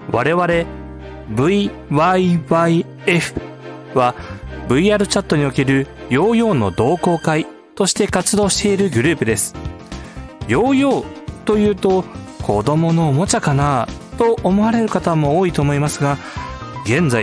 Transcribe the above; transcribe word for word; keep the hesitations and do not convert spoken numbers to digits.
我々 ブイワイワイエフ は ブイアール チャットにおけるヨーヨーの同好会として活動しているグループです。ヨーヨーというと子供のおもちゃかなと思われる方も多いと思いますが、現在